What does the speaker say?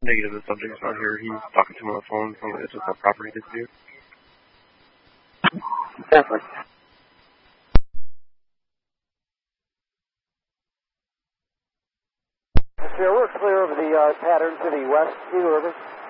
Negative, the subject's not here. He's talking to him on the phone. It's just a property dispute. Definitely. Sure, we're clear of the pattern to the west, Eagle River.